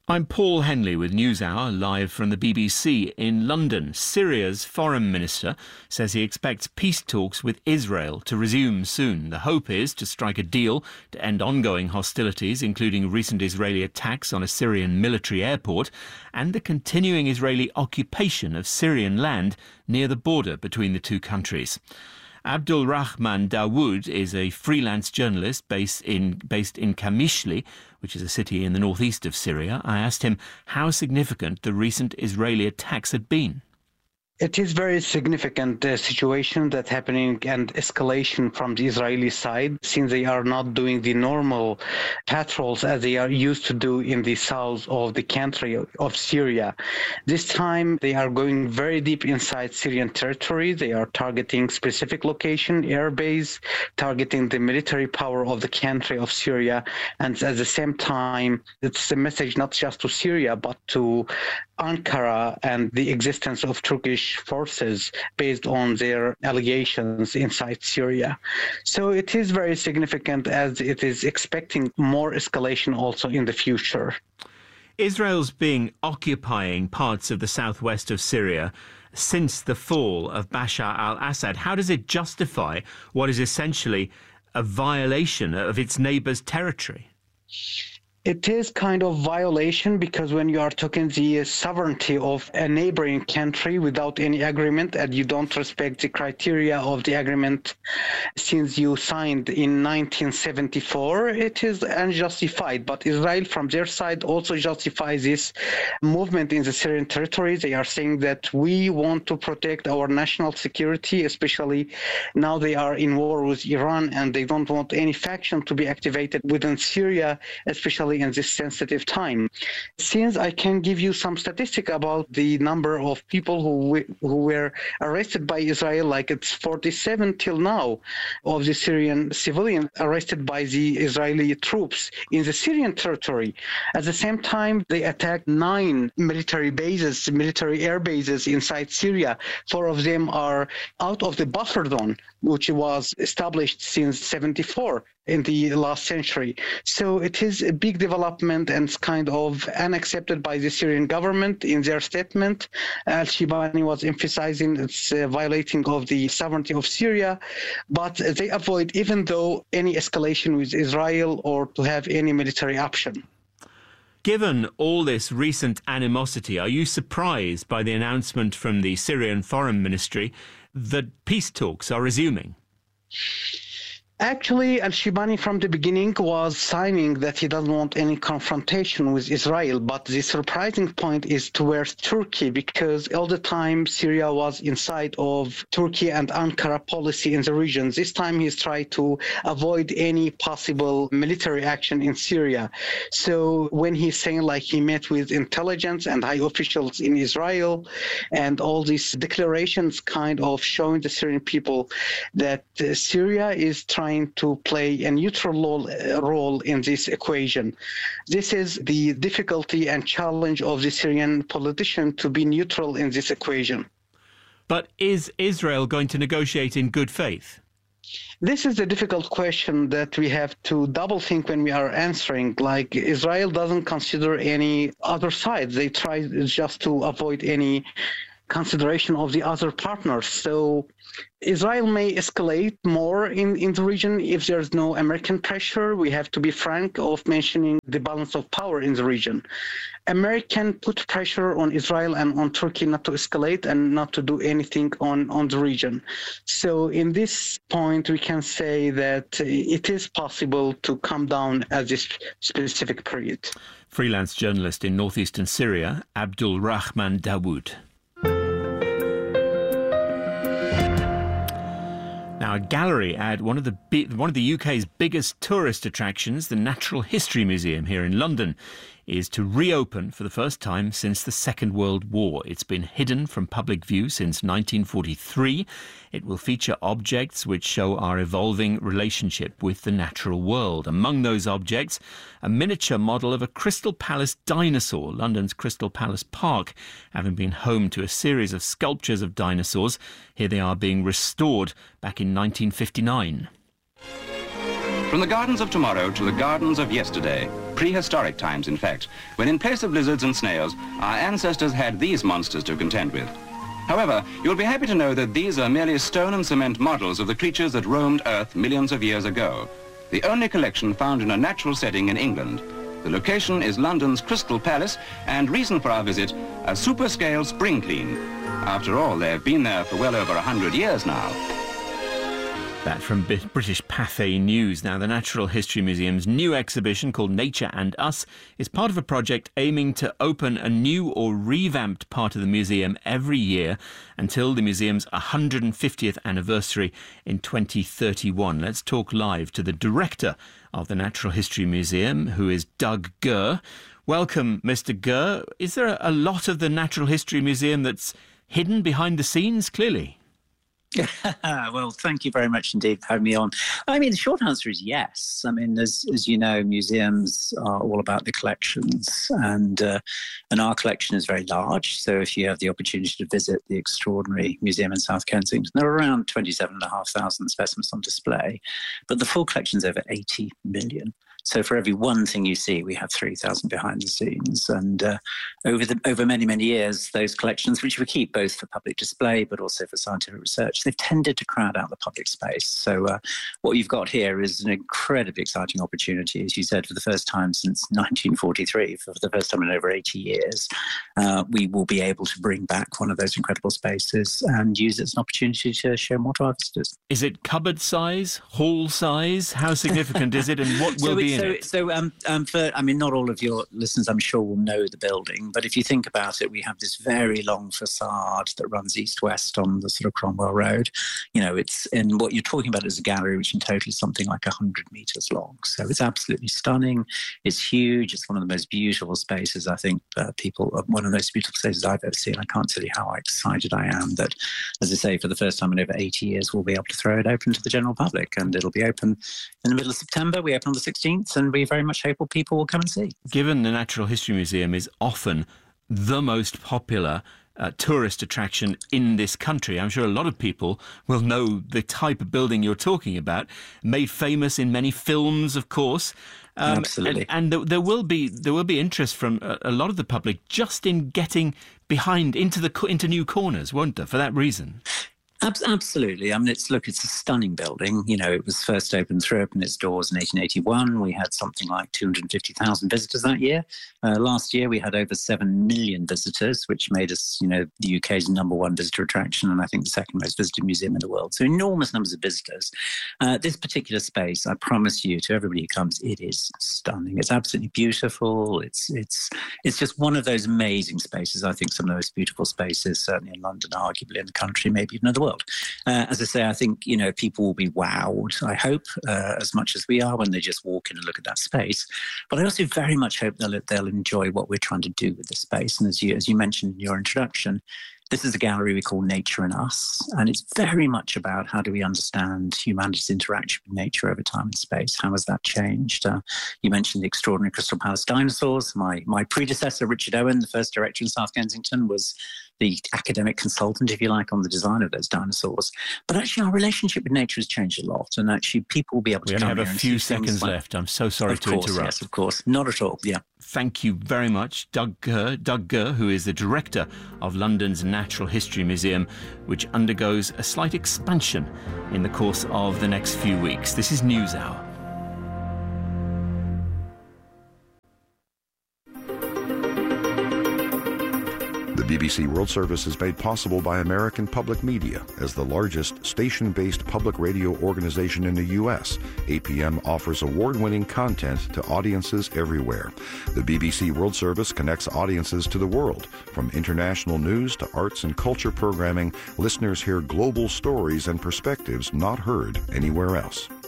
I'm Paul Henley with NewsHour, live from the BBC in London. Syria's foreign minister says he expects peace talks with Israel to resume soon. The hope is to strike a deal to end ongoing hostilities, including recent Israeli attacks on a Syrian military airport and the continuing Israeli occupation of Syrian land near the border between the two countries. Abdul Rahman Dawood is a freelance journalist based in Qamishli, which is a city in the northeast of Syria. I asked him how significant the recent Israeli attacks had been. It is very significant situation that's happening and escalation from the Israeli side, since they are not doing the normal patrols as they are used to do in the south of the country of Syria. This time they are going very deep inside Syrian territory. They are targeting specific location, air base, targeting the military power of the country of Syria. And at the same time, it's a message not just to Syria, but to Ankara and the existence of Turkish forces based on their allegations inside Syria. So it is very significant as it is expecting more escalation also in the future. Israel's been occupying parts of the southwest of Syria since the fall of Bashar al-Assad. How does it justify what is essentially a violation of its neighbour's territory? It is kind of violation because when you are talking the sovereignty of a neighboring country without any agreement and you don't respect the criteria of the agreement since you signed in 1974, it is unjustified. But Israel from their side also justifies this movement in the Syrian territory. They are saying that we want to protect our national security, especially now they are in war with Iran and they don't want any faction to be activated within Syria, especially in this sensitive time. Since I can give you some statistic about the number of people who were arrested by Israel, like it's 47 till now of the Syrian civilians arrested by the Israeli troops in the Syrian territory. At the same time, they attacked 9 military bases, military air bases inside Syria. 4 of them are out of the buffer zone, which was established since 74 in the last century. So it is a big development and it's kind of unaccepted by the Syrian government in their statement. Al-Shibani was emphasizing it's violating of the sovereignty of Syria, but they avoid even though any escalation with Israel or to have any military option. Given all this recent animosity, are you surprised by the announcement from the Syrian Foreign Ministry that peace talks are resuming? Actually, Al-Shibani from the beginning was signing that he doesn't want any confrontation with Israel, but the surprising point is towards Turkey, because all the time Syria was inside of Turkey and Ankara policy in the region. This time he's trying to avoid any possible military action in Syria. So when he's saying like he met with intelligence and high officials in Israel and all these declarations kind of showing the Syrian people that Syria is trying to play a neutral role in this equation. This is the difficulty and challenge of the Syrian politician to be neutral in this equation. But is Israel going to negotiate in good faith? This is a difficult question that we have to double think when we are answering. Like Israel doesn't consider any other side. They try just to avoid any consideration of the other partners. So Israel may escalate more in the region if there's no American pressure. We have to be frank of mentioning the balance of power in the region. American put pressure on Israel and on Turkey not to escalate and not to do anything on the region. So in this point, we can say that it is possible to come down at this specific period. Freelance journalist in northeastern Syria, Abdul Rahman Dawood. Now, a gallery at one of the UK's biggest tourist attractions, the Natural History Museum here in London, is to reopen for the first time since the Second World War. It's been hidden from public view since 1943. It will feature objects which show our evolving relationship with the natural world. Among those objects, a miniature model of a Crystal Palace dinosaur, London's Crystal Palace Park, having been home to a series of sculptures of dinosaurs. Here they are being restored back in 1959. From the gardens of tomorrow to the gardens of yesterday, prehistoric times, in fact, when in place of lizards and snails, our ancestors had these monsters to contend with. However, you'll be happy to know that these are merely stone and cement models of the creatures that roamed Earth millions of years ago. The only collection found in a natural setting in England. The location is London's Crystal Palace, and reason for our visit, a super-scale spring clean. After all, they've been there for well over 100 years now. That from British Pathé News. Now, the Natural History Museum's new exhibition called Nature and Us is part of a project aiming to open a new or revamped part of the museum every year until the museum's 150th anniversary in 2031. Let's talk live to the director of the Natural History Museum, who is Doug Gurr. Welcome, Mr. Gurr. Is there a lot of the Natural History Museum that's hidden behind the scenes, clearly? Well, thank you very much indeed for having me on. I mean, the short answer is yes. I mean, as you know, museums are all about the collections, and our collection is very large. So if you have the opportunity to visit the extraordinary museum in South Kensington, there are around 27,500 specimens on display, but the full collection is over 80 million. So for every one thing you see, we have 3,000 behind the scenes. And over many, many years, those collections, which we keep both for public display but also for scientific research, they've tended to crowd out the public space. So what you've got here is an incredibly exciting opportunity, as you said, for the first time since 1943, for the first time in over 80 years. We will be able to bring back one of those incredible spaces and use it as an opportunity to show more to our visitors. Is it cupboard size, hall size? How significant is it, and what will be I mean, not all of your listeners, I'm sure, will know the building, but if you think about it, we have this very long facade that runs east-west on the sort of Cromwell Road. You know, and what you're talking about is a gallery which in total is something like 100 metres long. So it's absolutely stunning. It's huge. It's one of the most beautiful spaces, I think, one of the most beautiful spaces I've ever seen. I can't tell you how excited I am that, as I say, for the first time in over 80 years, we'll be able to throw it open to the general public, and it'll be open in the middle of September. We open on the 16th. And we very much hope people will come and see. Given the Natural History Museum is often the most popular tourist attraction in this country, I'm sure a lot of people will know the type of building you're talking about, made famous in many films, of course. Absolutely. And there will be interest from a lot of the public just in getting behind into new corners, won't there, for that reason? Absolutely. I mean, it's a stunning building. You know, it was first threw open its doors in 1881. We had something like 250,000 visitors that year. Last year, we had over 7 million visitors, which made us, you know, the UK's #1 visitor attraction, and I think the second most visited museum in the world. So enormous numbers of visitors. This particular space, I promise you, to everybody who comes, it is stunning. It's absolutely beautiful. It's just one of those amazing spaces. I think some of the most beautiful spaces, certainly in London, arguably in the country, maybe even in the world. As I say, I think, you know, people will be wowed, I hope, as much as we are when they just walk in and look at that space. But I also very much hope they'll enjoy what we're trying to do with the space. And as you mentioned in your introduction, this is a gallery we call Nature and Us, and it's very much about how do we understand humanity's interaction with nature over time and space. How has that changed? You mentioned the extraordinary Crystal Palace dinosaurs. My predecessor, Richard Owen, the first director in South Kensington, was the academic consultant, if you like, on the design of those dinosaurs. But actually, our relationship with nature has changed a lot, and actually people will be able to come here. We only have a few seconds left. I'm so sorry to interrupt. Yes, of course. Not at all, yeah. Thank you very much, Doug Gurr, who is the director of London's Natural History Museum, which undergoes a slight expansion in the course of the next few weeks. This is NewsHour. The BBC World Service is made possible by American Public Media. As the largest station-based public radio organization in the U.S., APM offers award-winning content to audiences everywhere. The BBC World Service connects audiences to the world. From international news to arts and culture programming, listeners hear global stories and perspectives not heard anywhere else.